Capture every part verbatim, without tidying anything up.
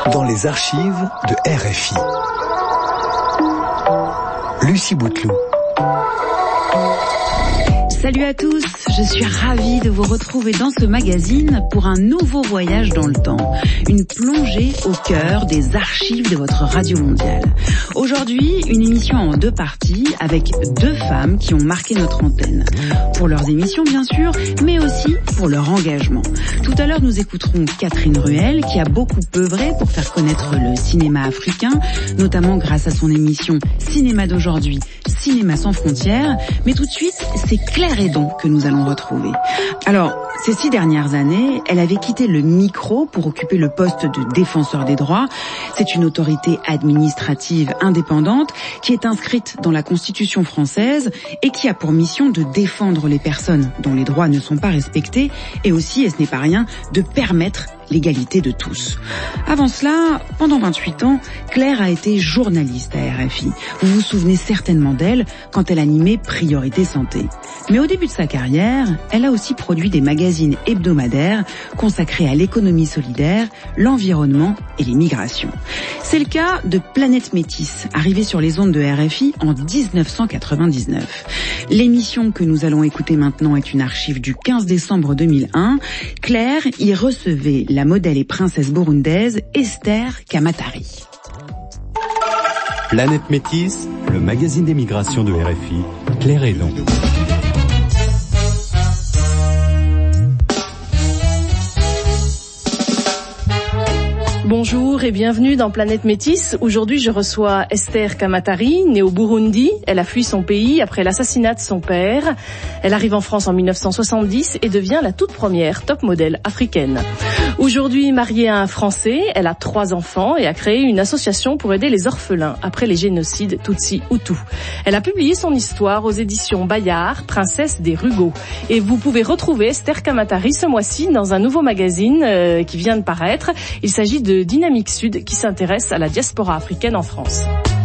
dans les archives de R F I. Lucie Bouteloup. Salut à tous, je suis ravie de vous retrouver dans ce magazine pour un nouveau voyage dans le temps, une plongée au cœur des archives de votre radio mondiale. Aujourd'hui, une émission en deux parties avec deux femmes qui ont marqué notre antenne. Pour leurs émissions bien sûr, mais aussi pour leur engagement. Tout à l'heure, nous écouterons Catherine Ruel qui a beaucoup œuvré pour faire connaître le cinéma africain, notamment grâce à son émission Cinéma d'aujourd'hui, Cinéma sans frontières. Mais tout de suite, c'est Claire Hédon que nous allons retrouver. Alors, ces six dernières années, elle avait quitté le micro pour occuper le poste de défenseur des droits. C'est une autorité administrative indépendante qui est inscrite dans la Constitution française et qui a pour mission de défendre les personnes dont les droits ne sont pas respectés et aussi, et ce n'est pas rien, de permettre l'égalité de tous. Avant cela, pendant vingt-huit ans, Claire a été journaliste à R F I. Vous vous souvenez certainement d'elle quand elle animait Priorité Santé. Mais au début de sa carrière, elle a aussi produit des magazines hebdomadaires consacrés à l'économie solidaire, l'environnement et les migrations. C'est le cas de Planète Métis, arrivée sur les ondes de R F I en dix-neuf cent quatre-vingt-dix-neuf. L'émission que nous allons écouter maintenant est une archive du quinze décembre deux mille un. Claire y recevait la modèle et princesse burundaise Esther Kamatari. Planète Métis, le magazine des migrations de R F I, Claire Hédon. Bonjour et bienvenue dans Planète Métis. Aujourd'hui, je reçois Esther Kamatari, née au Burundi. Elle a fui son pays après l'assassinat de son père. Elle arrive en France en mille neuf cent soixante-dix et devient la toute première top modèle africaine. Aujourd'hui, mariée à un Français, elle a trois enfants et a créé une association pour aider les orphelins après les génocides Tutsi-Hutu. Elle a publié son histoire aux éditions Bayard, Princesse des Rugots. Et vous pouvez retrouver Esther Kamatari ce mois-ci dans un nouveau magazine euh, qui vient de paraître. Il s'agit de Dynamique Sud qui s'intéresse à la diaspora africaine en France.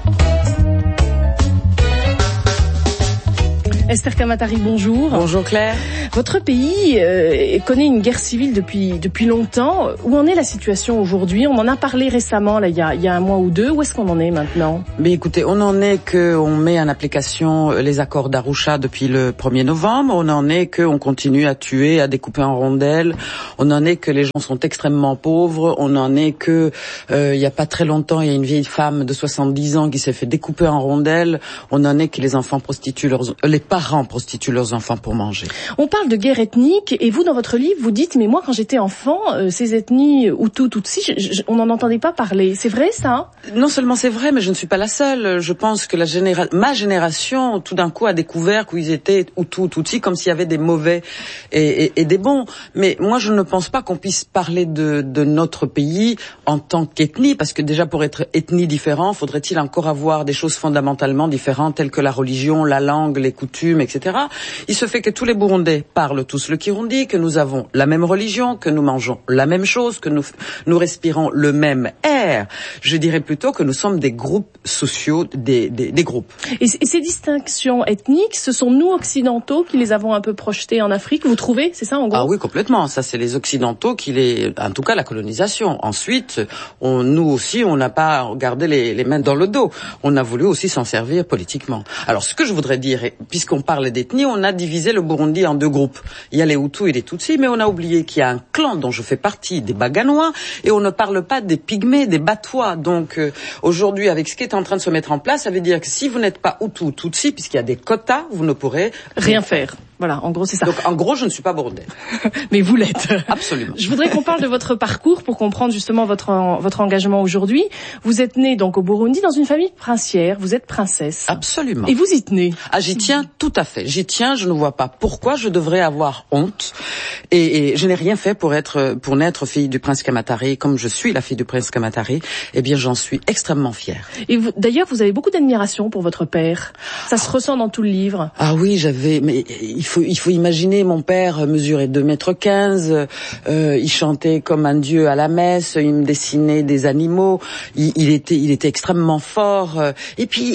Esther Kamatari, bonjour. Bonjour Claire. Votre pays euh, connaît une guerre civile depuis depuis longtemps. Où en est la situation aujourd'hui? On en a parlé récemment, là, il y a, il y a un mois ou deux. Où est-ce qu'on en est maintenant? Mais écoutez, on en est qu'on met en application les accords d'Arusha depuis le premier novembre. On en est qu'on continue à tuer, à découper en rondelles. On en est que les gens sont extrêmement pauvres. On en est que euh, il y a pas très longtemps, il y a une vieille femme de soixante-dix ans qui s'est fait découper en rondelles. On en est que les enfants prostituent leurs les parents prostituent leurs enfants pour manger. On parle de guerre ethnique et vous, dans votre livre, vous dites, mais moi, quand j'étais enfant, euh, ces ethnies Hutu, Tutsi, je, je, on n'en entendait pas parler. C'est vrai, ça? Non seulement c'est vrai, mais je ne suis pas la seule. Je pense que la généra- ma génération, tout d'un coup, a découvert qu'ils étaient Hutu, Tutsi, comme s'il y avait des mauvais et, et, et des bons. Mais moi, je ne pense pas qu'on puisse parler de, de notre pays en tant qu'ethnie, parce que déjà, pour être ethnie différent, faudrait-il encore avoir des choses fondamentalement différentes, telles que la religion, la langue, les coutumes, et cetera. Il se fait que tous les Burundais parlent tous le Kirundi, que nous avons la même religion, que nous mangeons la même chose, que nous, nous respirons le même air. Je dirais plutôt que nous sommes des groupes sociaux, des, des, des groupes. Et, et ces distinctions ethniques, ce sont nous occidentaux qui les avons un peu projetées en Afrique, vous trouvez? C'est ça en gros? Ah oui, complètement. Ça, c'est les occidentaux qui les, en tout cas la colonisation. Ensuite, on, nous aussi, on n'a pas gardé les, les mains dans le dos. On a voulu aussi s'en servir politiquement. Alors, ce que je voudrais dire, puisqu'on parle d'ethnie, on a divisé le Burundi en deux groupes. Il y a les Hutus et les Tutsis, mais on a oublié qu'il y a un clan dont je fais partie, des Baganois, et on ne parle pas des Pygmées, des Batois. Donc euh, aujourd'hui, avec ce qui est en train de se mettre en place, ça veut dire que si vous n'êtes pas Hutu ou Tutsi, puisqu'il y a des quotas, vous ne pourrez rien faire. Voilà, en gros, c'est ça. Donc, en gros, je ne suis pas burundaise. Mais vous l'êtes. Absolument. Je voudrais qu'on parle de votre parcours pour comprendre justement votre votre engagement aujourd'hui. Vous êtes née donc au Burundi dans une famille princière. Vous êtes princesse. Absolument. Et vous y tenez. Ah, j'y tiens tout à fait. J'y tiens. Je ne vois pas pourquoi je devrais avoir honte. Et, et je n'ai rien fait pour être, pour naître fille du prince Kamatari, comme je suis la fille du prince Kamatari. Eh bien, j'en suis extrêmement fière. Et vous, d'ailleurs, vous avez beaucoup d'admiration pour votre père. Ça se ressent dans tout le livre. Ah oui, j'avais, mais il faut, il faut imaginer, mon père mesurait deux mètres quinze, euh, il chantait comme un dieu à la messe, il me dessinait des animaux, il, il était, il était extrêmement fort, euh, et puis,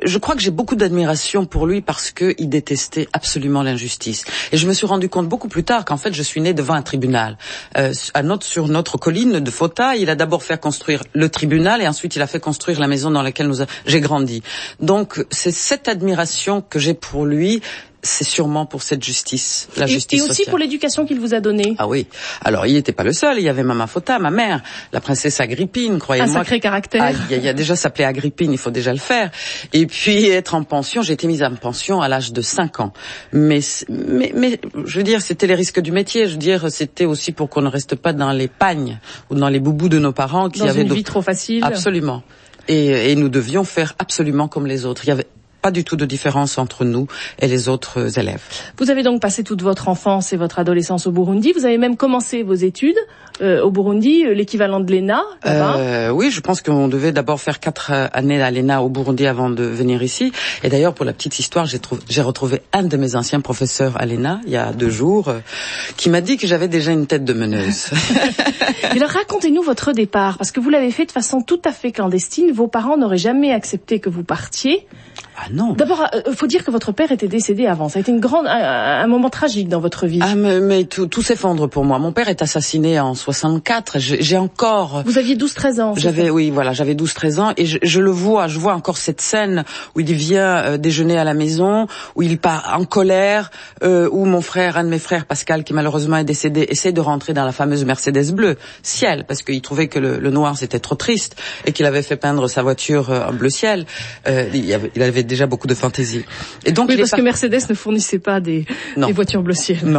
je crois que j'ai beaucoup d'admiration pour lui parce que il détestait absolument l'injustice. Et je me suis rendu compte beaucoup plus tard qu'en fait, je suis née devant un tribunal. Euh, à notre, sur notre colline de Fota, il a d'abord fait construire le tribunal et ensuite il a fait construire la maison dans laquelle nous a, j'ai grandi. Donc, c'est cette admiration que j'ai pour lui. C'est sûrement pour cette justice, la justice sociale. Et aussi pour l'éducation qu'il vous a donnée. Ah oui. Alors, il n'était pas le seul. Il y avait Mama Fota, ma mère, la princesse Agrippine, croyez-moi. Un sacré caractère. Ah, il y a déjà s'appelait Agrippine, il faut déjà le faire. Et puis, être en pension, j'ai été mise en pension à l'âge de cinq ans. Mais, mais, mais, je veux dire, c'était les risques du métier. Je veux dire, c'était aussi pour qu'on ne reste pas dans les pagnes ou dans les boubous de nos parents qui dans avaient... Dans une vie trop facile. Absolument. Et, et nous devions faire absolument comme les autres. Il y avait pas du tout de différence entre nous et les autres élèves. Vous avez donc passé toute votre enfance et votre adolescence au Burundi. Vous avez même commencé vos études euh, au Burundi, l'équivalent de l'E N A, là-bas. Euh, oui, je pense qu'on devait d'abord faire quatre années à l'E N A au Burundi avant de venir ici. Et d'ailleurs, pour la petite histoire, j'ai, trouvé, j'ai retrouvé un de mes anciens professeurs à l'E N A, il y a deux jours, euh, qui m'a dit que j'avais déjà une tête de meneuse. Et alors, racontez-nous votre départ, parce que vous l'avez fait de façon tout à fait clandestine. Vos parents n'auraient jamais accepté que vous partiez. Ah non. D'abord, il euh, faut dire que votre père était décédé avant. Ça a été une grande, un, un moment tragique dans votre vie. Ah mais, mais tout, tout s'effondre pour moi. Mon père est assassiné en soixante-quatre. J'ai, j'ai encore. Vous aviez douze treize ans. J'avais, oui, voilà, j'avais douze treize ans et je, je le vois. Je vois encore cette scène où il vient euh, déjeuner à la maison, où il part en colère, euh, où mon frère, un de mes frères, Pascal, qui malheureusement est décédé, essaie de rentrer dans la fameuse Mercedes bleue ciel, parce qu'il trouvait que le, le noir c'était trop triste et qu'il avait fait peindre sa voiture euh, en bleu ciel. Euh, il, avait, il avait déjà beaucoup de fantaisie. Et donc, oui, il parce est que Mercedes ne fournissait pas des, des voitures bleu ciel. Non.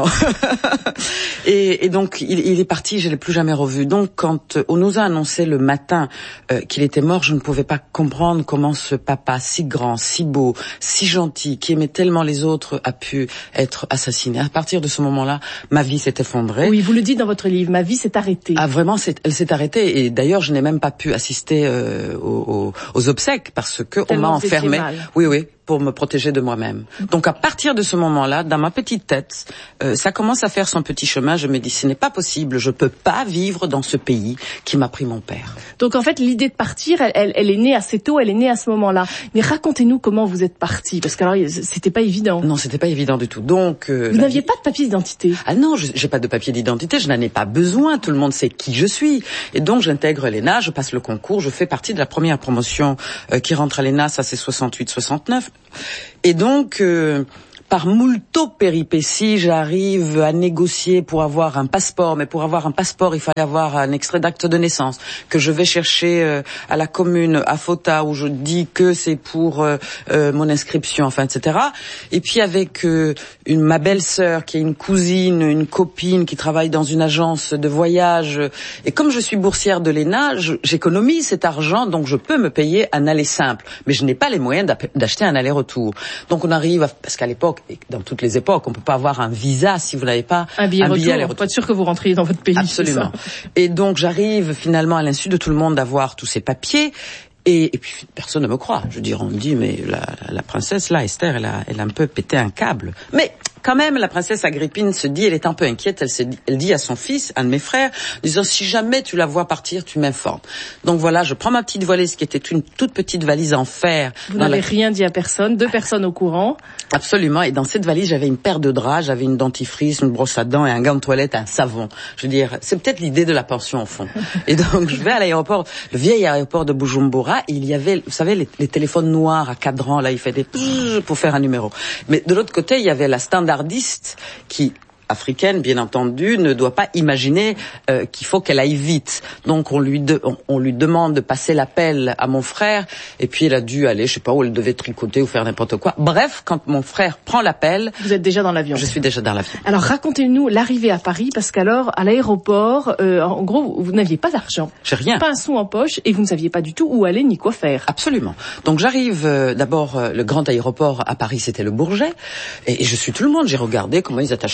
et, et donc, il, il est parti, je l'ai plus jamais revu. Donc, quand on nous a annoncé le matin euh, qu'il était mort, je ne pouvais pas comprendre comment ce papa si grand, si beau, si gentil, qui aimait tellement les autres, a pu être assassiné. À partir de ce moment-là, ma vie s'est effondrée. Oui, vous le dites dans votre livre, ma vie s'est arrêtée. Ah, vraiment, c'est, elle s'est arrêtée. Et d'ailleurs, je n'ai même pas pu assister euh, aux, aux, aux obsèques parce que on m'a enfermée. Oui, oui. Pour me protéger de moi-même. Donc à partir de ce moment-là, dans ma petite tête, euh, ça commence à faire son petit chemin. Je me dis, ce n'est pas possible, je peux pas vivre dans ce pays qui m'a pris mon père. Donc en fait, l'idée de partir, elle, elle, elle est née assez tôt, elle est née à ce moment-là. Mais racontez-nous comment vous êtes parti, parce que alors c'était pas évident. Non, c'était pas évident du tout. Donc euh, vous n'aviez vie... pas de papier d'identité. Ah non, je, j'ai pas de papier d'identité, je n'en ai pas besoin. Tout le monde sait qui je suis. Et donc j'intègre l'E N A, je passe le concours, je fais partie de la première promotion euh, qui rentre à l'E N A, ça c'est soixante-huit soixante-neuf. Et donc, euh, par moulto péripéties, j'arrive à négocier pour avoir un passeport. Mais pour avoir un passeport, il fallait avoir un extrait d'acte de naissance que je vais chercher euh, à la commune, à Fota, où je dis que c'est pour euh, euh, mon inscription, enfin, et cetera. Et puis avec euh, une, ma belle-sœur qui est une cousine, une copine qui travaille dans une agence de voyage. Et comme je suis boursière de l'E N A, je, j'économise cet argent, donc je peux me payer un aller simple. Mais je n'ai pas les moyens d'acheter un aller-retour. Donc on arrive, à, parce qu'à l'époque, et dans toutes les époques, on peut pas avoir un visa si vous n'avez pas un billet, un billet aller-retour. Pas être sûr que vous rentriez dans votre pays. Absolument. Et donc j'arrive finalement à l'insu de tout le monde d'avoir tous ces papiers. Et, et puis personne ne me croit. Je veux dire, on me dit, mais la, la princesse là, Esther, elle a, elle a un peu pété un câble. Mais quand même, la princesse Agrippine se dit, elle est un peu inquiète, elle, se dit, elle dit à son fils, un de mes frères, disant, si jamais tu la vois partir, tu m'informes. Donc voilà, je prends ma petite valise qui était une toute petite valise en fer. Vous n'avez la... rien dit à personne, deux personnes au courant. Absolument, et dans cette valise, j'avais une paire de draps, j'avais une dentifrice, une brosse à dents et un gant de toilette, un savon. Je veux dire, c'est peut-être l'idée de la pension au fond. Et donc, je vais à l'aéroport, le vieil aéroport de Bujumbura, et il y avait, vous savez, les, les téléphones noirs à cadran, là, il fait des pour faire un numéro. Mais de l'autre côté, il y avait la standardiste qui, africaine, bien entendu, ne doit pas imaginer euh, qu'il faut qu'elle aille vite. Donc on lui de, on, on lui demande de passer l'appel à mon frère, et puis elle a dû aller, je sais pas où, elle devait tricoter ou faire n'importe quoi. Bref, quand mon frère prend l'appel, vous êtes déjà dans l'avion. Je suis déjà dans l'avion. Alors racontez-nous l'arrivée à Paris, parce qu'alors à l'aéroport, euh, en gros, vous n'aviez pas d'argent. J'ai rien. Pas un sou en poche, et vous ne saviez pas du tout où aller ni quoi faire. Absolument. Donc j'arrive euh, d'abord euh, le grand aéroport à Paris, c'était le Bourget, et, et je suis tout le monde. J'ai regardé comment ils attachaient la ceinture.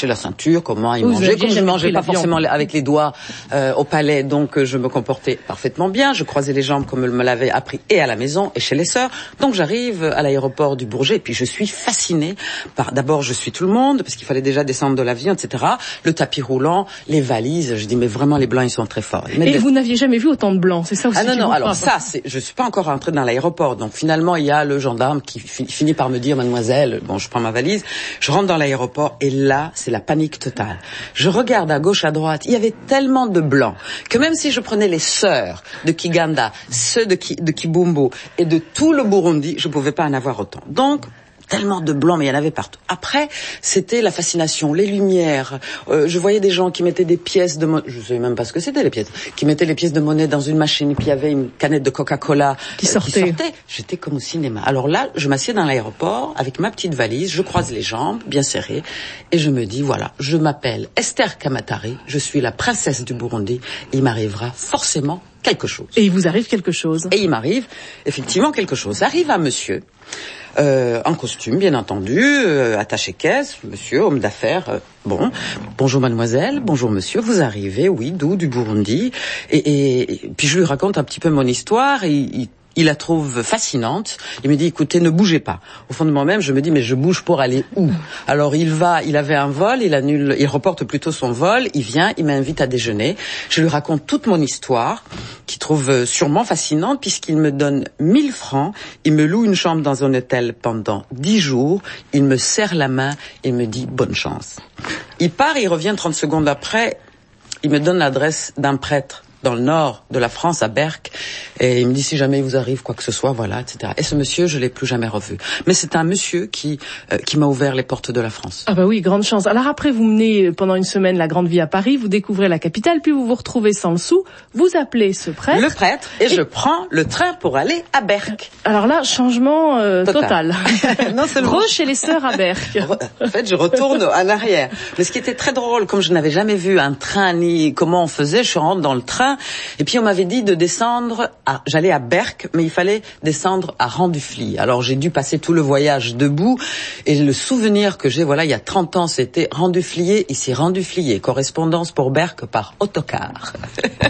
culture, comment ils Vous mangeaient. aviez Comme je jamais mangeais pris pas l'avion. forcément avec les doigts euh, au palais, donc euh, je me comportais parfaitement bien. Je croisais les jambes comme me l'avait appris et à la maison et chez les sœurs. Donc j'arrive à l'aéroport du Bourget et puis je suis fascinée par, d'abord je suis tout le monde parce qu'il fallait déjà descendre de l'avion, et cetera. Le tapis roulant, les valises. Je dis mais vraiment les blancs ils sont très forts. Et vous n'aviez jamais vu autant de blancs, c'est ça aussi Ah non qui non, vous alors frappe. ça c'est, je suis pas encore rentrée dans l'aéroport. Donc finalement il y a le gendarme qui fi- finit par me dire mademoiselle, bon je prends ma valise, je rentre dans l'aéroport et là c'est la panique totale. Je regarde à gauche, à droite, il y avait tellement de blancs que même si je prenais les sœurs de Kiganda, ceux de, Ki, de Kibumbu et de tout le Burundi, je pouvais pas en avoir autant. Donc tellement de blancs, mais il y en avait partout. Après, c'était la fascination, les lumières. Euh, je voyais des gens qui mettaient des pièces de monnaie, je ne savais même pas ce que c'était les pièces, qui mettaient les pièces de monnaie dans une machine, et puis il y avait une canette de Coca-Cola Qui euh, sortait. qui sortait. J'étais comme au cinéma. Alors là, je m'assieds dans l'aéroport avec ma petite valise, je croise les jambes, bien serrées, et je me dis, voilà, je m'appelle Esther Kamatari, je suis la princesse du Burundi, et il m'arrivera forcément quelque chose. Et il vous arrive quelque chose. Et il m'arrive effectivement quelque chose. Arrive un monsieur, euh, en costume bien entendu, euh, attaché caisse, monsieur, homme d'affaires. Euh, bon, bonjour mademoiselle, bonjour monsieur, vous arrivez, oui, d'où, du Burundi. Et, et, et puis je lui raconte un petit peu mon histoire. Et il, il la trouve fascinante. Il me dit, écoutez, ne bougez pas. Au fond de moi-même, je me dis, mais je bouge pour aller où? Alors il va, il avait un vol, il annule, il reporte plutôt son vol, il vient, il m'invite à déjeuner. Je lui raconte toute mon histoire, qu'il trouve sûrement fascinante, puisqu'il me donne mille francs, il me loue une chambre dans un hôtel pendant dix jours, il me serre la main et me dit, bonne chance. Il part, il revient trente secondes après, il me donne l'adresse d'un prêtre dans le nord de la France, à Berck, et il me dit si jamais il vous arrive quoi que ce soit, voilà, et cetera. Et ce monsieur, je l'ai plus jamais revu. Mais c'est un monsieur qui euh, qui m'a ouvert les portes de la France. Ah bah oui, grande chance. Alors après, vous menez pendant une semaine la grande vie à Paris, vous découvrez la capitale, puis vous vous retrouvez sans le sou, vous appelez ce prêtre. Le prêtre, et, et je prends le train pour aller à Berck. Alors là, changement euh, total. total. Non seulement Re chez les sœurs à Berck. En fait, je retourne en arrière. Mais ce qui était très drôle, comme je n'avais jamais vu un train ni comment on faisait, je rentre dans le train. Et puis on m'avait dit de descendre, à, j'allais à Berck, mais il fallait descendre à Randufly. Alors j'ai dû passer tout le voyage debout, et le souvenir que j'ai, voilà, il y a trente ans, c'était Randuflier, ici Randuflier, correspondance pour Berck par autocar.